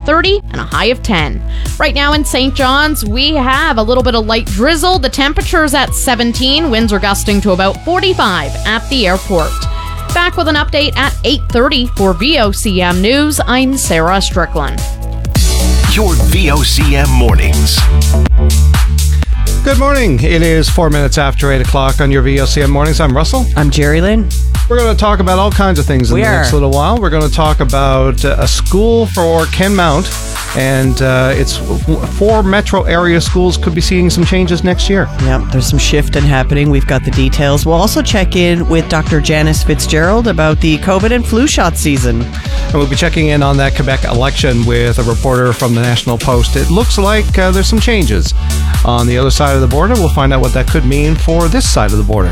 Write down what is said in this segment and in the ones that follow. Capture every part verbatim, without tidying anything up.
thirty and a high of ten. Right now in Saint John's, we have a little bit of light drizzle. The temperature's at seventeen. Winds are gusting to about forty-five at the airport. Back with an update at eight thirty for V O C M News. I'm Sarah Strickland. Your V O C M Mornings. Good morning. It is four minutes after eight o'clock on your V O C M Mornings. I'm Russell. I'm Jerry Lynn. We're going to talk about all kinds of things in we the are. next little while. We're going to talk about uh, a school for Kenmount, and uh, it's four metro area schools could be seeing some changes next year. Yeah, there's some shifting happening. We've got the details. We'll also check in with Doctor Janice Fitzgerald about the COVID and flu shot season. And we'll be checking in on that Quebec election with a reporter from the National Post. It looks like uh, there's some changes on the other side of the border. We'll find out what that could mean for this side of the border.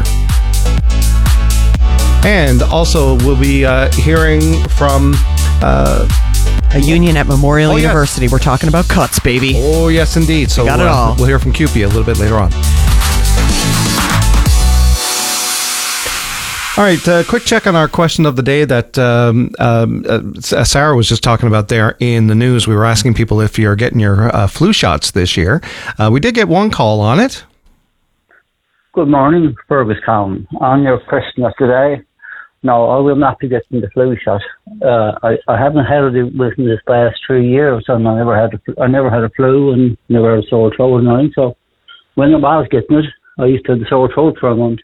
And also, we'll be uh, hearing from... Uh, a union at Memorial oh, University. Yes. We're talking about cuts, baby. Oh, yes, indeed. So we got it uh, all. We'll hear from C U P E a little bit later on. All right, uh, quick check on our question of the day that um, um, uh, Sarah was just talking about there in the news. We were asking people if you're getting your uh, flu shots this year. Uh, we did get one call on it. Good morning, Fergus Cowan. On your question of today, no, I will not be getting the flu shot. Uh, I, I haven't had it with me this last three years, and I never had a, I never had a flu and never had a sore throat and anything. So when I was getting it, I used to have the sore throat for a month.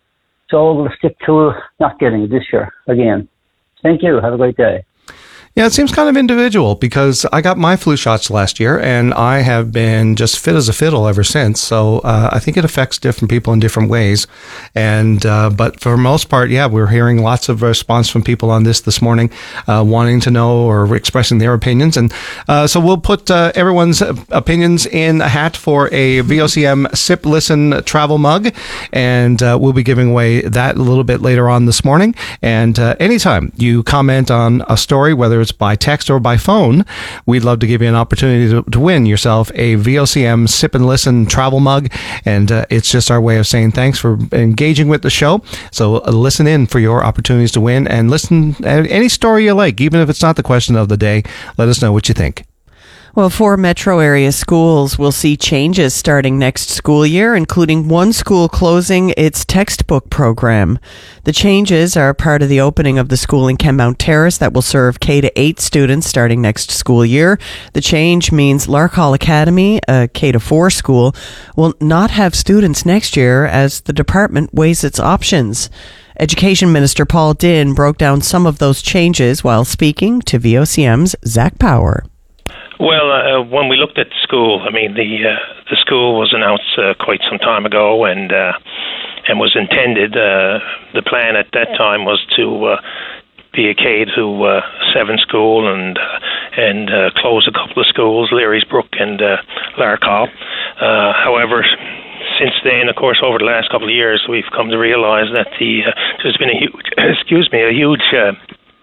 So we'll stick to not getting it this year again. Thank you. Have a great day. Yeah, it seems kind of individual because I got my flu shots last year and I have been just fit as a fiddle ever since. So uh, I think it affects different people in different ways. And uh, but for the most part, yeah, we're hearing lots of response from people on this this morning, uh, wanting to know or expressing their opinions. And uh, so we'll put uh, everyone's opinions in a hat for a V O C M Sip Listen travel mug. And uh, we'll be giving away that a little bit later on this morning. And uh, anytime you comment on a story, whether it's by text or by phone, we'd love to give you an opportunity to, to win yourself a V O C M Sip and Listen travel mug. And uh, it's just our way of saying thanks for engaging with the show. So uh, listen in for your opportunities to win and listen at any story you like, even if it's not the question of the day. Let us know what you think. Well, four metro area schools will see changes starting next school year, including one school closing its textbook program. The changes are part of the opening of the school in Kenmount Terrace that will serve K to eight students starting next school year. The change means Larkhall Academy, a K to four school, will not have students next year as the department weighs its options. Education Minister Paul Dinn broke down some of those changes while speaking to V O C M's Zach Power. Well, uh, when we looked at the school, I mean, the uh, the school was announced uh, quite some time ago, and uh, and was intended. Uh, the plan at that time was to uh, be a K to uh, seven school, and uh, and uh, close a couple of schools, Larry's Brook and uh, Larkhall. Uh, however, since then, of course, over the last couple of years, we've come to realise that the uh, there's been a huge, excuse me, a huge, uh,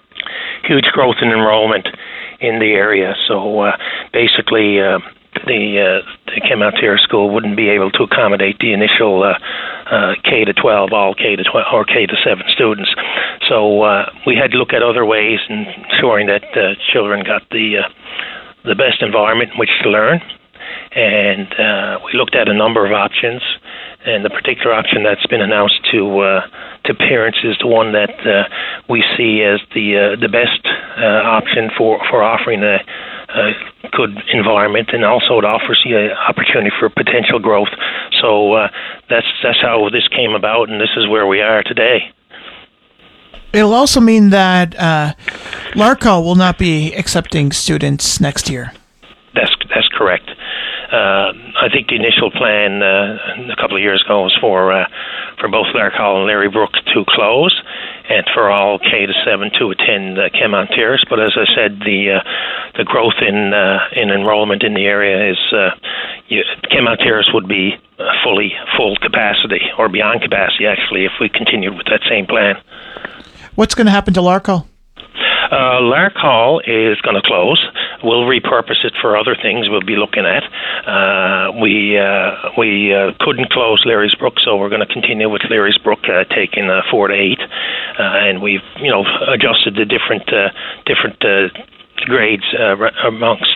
huge growth in enrolment in the area. So uh, basically, uh, the uh, the Kenmount Terrace School wouldn't be able to accommodate the initial uh, uh, K to twelve, all K to twelve or K to seven students. So uh, we had to look at other ways in ensuring that uh, children got the uh, the best environment in which to learn. And uh, we looked at a number of options, and the particular option that's been announced to uh, to parents is the one that uh, we see as the uh, the best uh, option for, for offering a, a good environment, and also it offers you an opportunity for potential growth. So uh, that's that's how this came about, and this is where we are today. It'll also mean that uh, Larkhall will not be accepting students next year. That's that's correct. Uh, I think the initial plan uh, a couple of years ago was for uh, for both Larkhall and Larry Brook to close, and for all K to seven to attend uh, Kenmount Terrace. But as I said, the uh, the growth in uh, in enrollment in the area is uh, you, Kenmount Terrace would be uh, fully full capacity, or beyond capacity actually, if we continued with that same plan. What's going to happen to Larkhall? Uh, Larkhall is going to close. We'll repurpose it for other things we'll be looking at. Uh, we uh, we uh, couldn't close Larry's Brook, so we're going to continue with Larry's Brook, uh, taking uh, four to eight, uh, and we've you know adjusted the different uh, different uh, grades uh, amongst